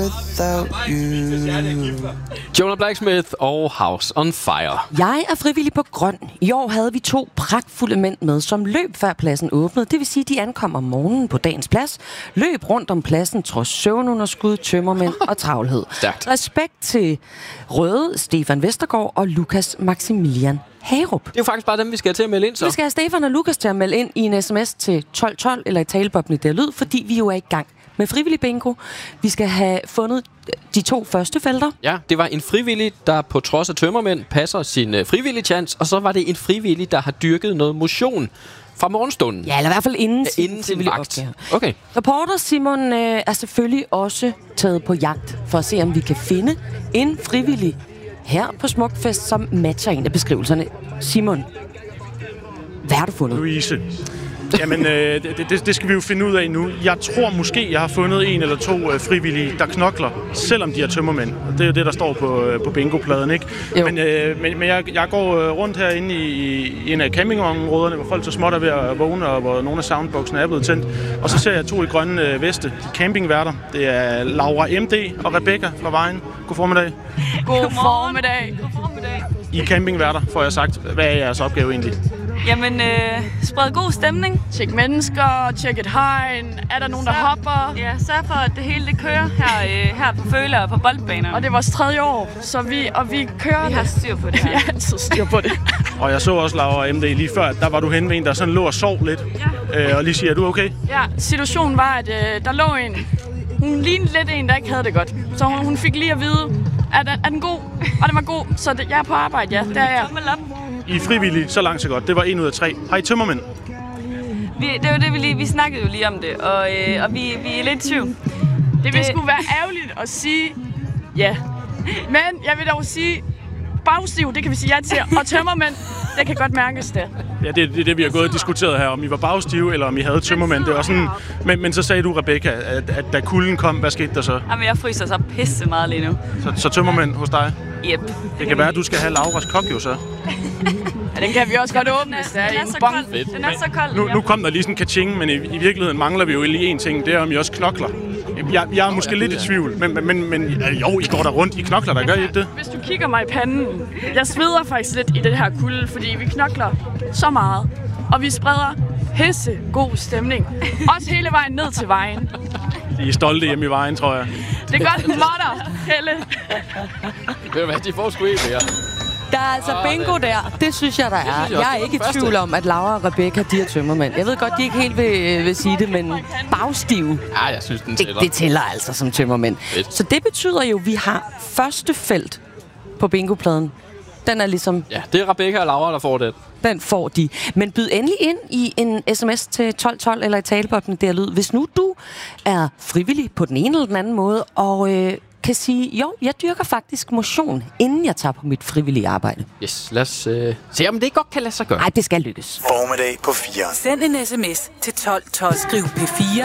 without you. Jonah Blacksmith og House on Fire. Jeg er frivillig på Grøn. I år havde vi 2 pragtfulde mænd med, som løb før pladsen åbnede. Det vil sige, at de ankom om morgenen på dagens plads, løb rundt om pladsen trods søvnunderskud, tømmermænd og travlhed. Stærkt. Respekt til Røde, Stefan Vestergaard og Lukas Maximilian Hagerup. Det er jo faktisk bare dem, vi skal til at melde ind, så. Vi skal have Stefan og Lukas til at melde ind i en sms til 1212 eller i talebobben i der lyd, fordi vi jo er i gang med frivillig bingo. Vi skal have fundet de 2 første felter. Ja, det var en frivillig, der på trods af tømmermænd passer sin frivillige chance, og så var det en frivillig, der har dyrket noget motion fra morgenstunden. Ja, eller i hvert fald inden sin vagt. Okay. Reporter Simon er selvfølgelig også taget på jagt for at se, om vi kan finde en frivillig her på Smukfest, som matcher en af beskrivelserne. Simon, hvad har du fundet? Louise. Jamen, det skal vi jo finde ud af nu. Jeg tror måske, jeg har fundet 1 eller 2 frivillige, der knokler, selvom de er tømmermænd. Det er jo det, der står på bingopladen, ikke? Men jeg går rundt herinde i en af campingområderne, hvor folk så småt er ved at vågne, og hvor nogle af soundboxene er blevet tændt. Og så ser jeg 2 i grønne veste, de campingværter. Det er Laura MD og Rebecca fra Vejen. God formiddag. God formiddag. God formiddag. I campingværter, får jeg sagt. Hvad er jeres opgave egentlig? Jamen, spred god stemning. Tjek mennesker, tjek et hegn. Er der nogen, der hopper? Ja, sørg for, at det hele det kører her på Føler og på boldbaner. Og det er vores 3. år, så vi kører. Vi har styr på det her. Vi har altid styr på det. Og jeg så også Laura MD lige før, der var du henne ved en, der sådan lå og sov lidt. Ja. Og lige siger, er du okay? Ja, situationen var, at der lå en. Hun lignede lidt en, der ikke havde det godt. Så hun fik lige at vide, er den god? Og den var god, så jeg er på arbejde, ja. Det er jeg. I er frivillige, så langt så godt. Det var 1 ud af 3. Har I tømmermænd? Det var det, vi snakkede jo lige om det, og vi er lidt i tvivl. Det ville sgu være ærgerligt at sige ja. Men jeg vil dog sige, bagstiv, det kan vi sige ja til, og tømmermænd, det kan godt mærkes det. Ja, det er det, vi har gået og diskuteret her, om I var bagstive, eller om I havde tømmermænd. Det var sådan, men så sagde du, Rebecca, at da kulden kom, hvad skete der så? Jamen, jeg fryser så pisse meget lige nu. Så tømmermænd hos dig? Yep. Det kan være, at du skal have Lauras kok jo så. Ja, den kan vi også godt åbne, hvis det er en bong. Den er så kold. Nu kom der lige sådan en kaching, men i virkeligheden mangler vi jo lige en ting. Det er, om I også knokler. Jeg er måske lidt i tvivl, men jo, I går der rundt. I knokler, der gør I ikke det? Hvis du kigger mig i panden, jeg sveder faktisk lidt i det her kulde, fordi vi knokler så meget. Og vi spreder pisse god stemning. Også hele vejen ned til vejen. I er stolte hjemme i Vejen, tror jeg. Det er godt modder, Helle. Ved du hvad, de får sgu ikke her. Der er altså bingo der. Det synes jeg, der er. Jeg er ikke i tvivl om, at Laura og Rebecca, de er tømmermænd. Jeg ved godt, de ikke helt vil sige det, men bagstive. Ja, jeg synes, den tæller. Det tæller altså som tømmermænd. Så det betyder jo, at vi har første felt på bingopladen. Den er ligesom... Ja, det er Rebecca og Laura, der får det. Den får de. Men byd endelig ind i en sms til 1212 eller i talebobben der lyd. Hvis nu du er frivillig på den ene eller den anden måde, og kan sige, jo, jeg dyrker faktisk motion, inden jeg tager på mit frivillige arbejde. Yes, lad os se, om det godt kan lade sig gøre. Nej, det skal lykkes. Formiddag på 4. Send en sms til 1212. Skriv P4